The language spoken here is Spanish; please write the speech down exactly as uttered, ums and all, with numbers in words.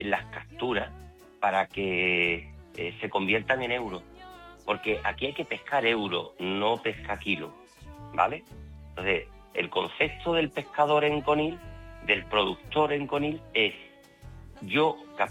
las capturas para que eh, se conviertan en euros. Porque aquí hay que pescar euros, no pescar kilos, ¿vale? Entonces, el concepto del pescador en Conil, del productor en Conil, es yo